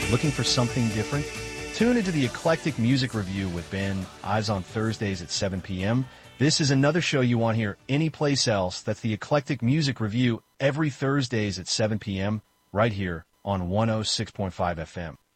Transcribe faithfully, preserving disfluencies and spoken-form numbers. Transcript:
Looking for something different? Tune into the Eclectic Music Review with Ben Ives on Thursdays at seven p.m. This is another show you won't hear anyplace else. That's the Eclectic Music Review every Thursdays at seven p.m. right here on one oh six point five F M.